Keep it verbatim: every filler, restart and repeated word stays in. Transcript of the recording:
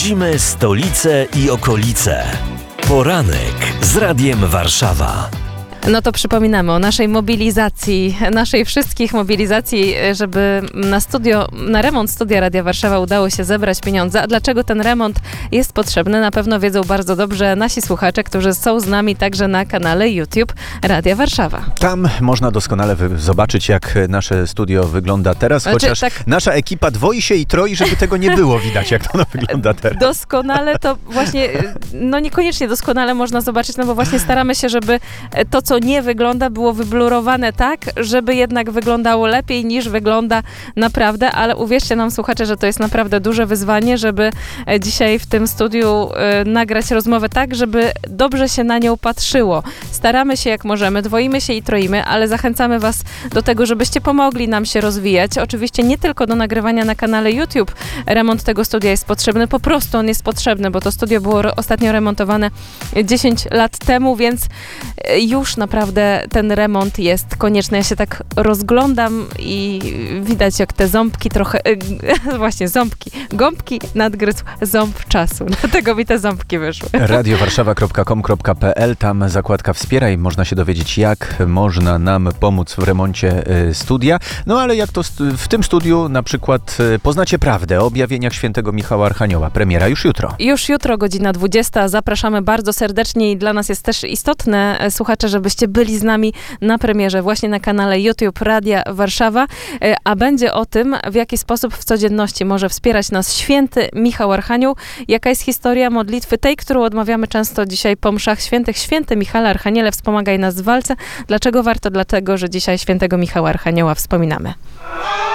Odwiedzimy stolicę i okolice. Poranek z Radiem Warszawa. No to przypominamy o naszej mobilizacji, naszej wszystkich mobilizacji, żeby na studio, na remont Studia Radia Warszawa udało się zebrać pieniądze. A dlaczego ten remont jest potrzebny? Na pewno wiedzą bardzo dobrze nasi słuchacze, którzy są z nami także na kanale YouTube Radia Warszawa. Tam można doskonale wy- zobaczyć, jak nasze studio wygląda teraz, Znaczy, chociaż tak- nasza ekipa dwoi się i troi, żeby tego nie było widać, jak ono wygląda teraz. Doskonale to właśnie, no niekoniecznie doskonale można zobaczyć, no bo właśnie staramy się, żeby to, co nie wygląda, było wyblurowane tak, żeby jednak wyglądało lepiej niż wygląda naprawdę, ale uwierzcie nam, słuchacze, że to jest naprawdę duże wyzwanie, żeby dzisiaj w tym studiu y, nagrać rozmowę tak, żeby dobrze się na nią patrzyło. Staramy się jak możemy, dwoimy się i troimy, ale zachęcamy was do tego, żebyście pomogli nam się rozwijać. Oczywiście nie tylko do nagrywania na kanale YouTube remont tego studia jest potrzebny, po prostu on jest potrzebny, bo to studio było ro- ostatnio remontowane dziesięć lat temu, więc już naprawdę ten remont jest konieczny. Ja się tak rozglądam i widać, jak te ząbki trochę, właśnie ząbki, gąbki nadgryzł ząb czasu. Dlatego mi te ząbki wyszły. radio warszawa kropka com kropka p l, tam zakładka Wspieraj, można się dowiedzieć, jak można nam pomóc w remoncie y, studia. No ale jak to st- w tym studiu na przykład y, poznacie prawdę o objawieniach świętego Michała Archanioła. Premiera już jutro. Już jutro, godzina dwudziesta. Zapraszamy bardzo serdecznie i dla nas jest też istotne, e, słuchacze, żebyście byli z nami na premierze właśnie na kanale YouTube Radia Warszawa, e, a będzie o tym, w jaki sposób w codzienności może wspierać nas święty Michał Archanioł. Jaka jest historia modlitwy tej, którą odmawiamy często dzisiaj po mszach świętych. Święty Michale Archaniele, wspomagaj nas w walce. Dlaczego warto? Dlatego, że dzisiaj świętego Michała Archanioła wspominamy.